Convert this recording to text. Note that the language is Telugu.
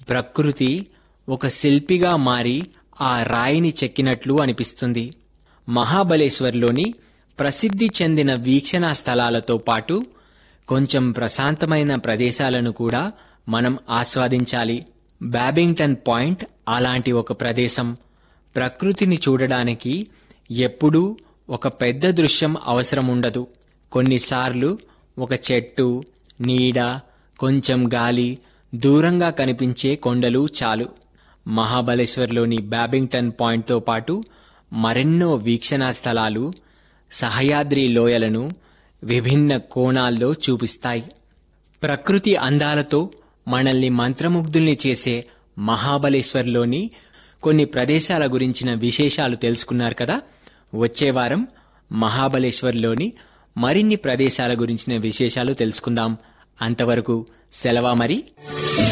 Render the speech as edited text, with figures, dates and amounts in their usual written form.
ప్రకృతి ఒక శిల్పిగా మారి ఆ రాయిని చెక్కినట్లు అనిపిస్తుంది. మహాబలేశ్వర్లోని ప్రసిద్ధి చెందిన వీక్షణా స్థలాలతో పాటు కొంచెం ప్రశాంతమైన ప్రదేశాలను కూడా మనం ఆస్వాదించాలి. బ్యాబింగ్టన్ పాయింట్ అలాంటి ఒక ప్రదేశం. ప్రకృతిని చూడడానికి ఎప్పుడూ ఒక పెద్ద దృశ్యం అవసరం ఉండదు. కొన్నిసార్లు ఒక చెట్టు, నీడ, కొంచెం గాలి, దూరంగా కనిపించే కొండలు చాలు. మహాబలేశ్వర్లోని బ్యాబింగ్టన్ పాయింట్తో పాటు మరెన్నో వీక్షణా స్థలాలు సహ్యాద్రి లోయలను విభిన్న కోణాల్లో చూపిస్తాయి. ప్రకృతి అందాలతో మనల్ని మంత్రముగ్ధుల్ని చేసే మహాబలేశ్వర్లోని కొన్ని ప్రదేశాల గురించిన విశేషాలు తెలుసుకున్నారు కదా. వచ్చే వారం మహాబలేశ్వర్లోని మరిన్ని ప్రదేశాల గురించిన విశేషాలు తెలుసుకుందాం. అంతవరకు సెలవా మరి.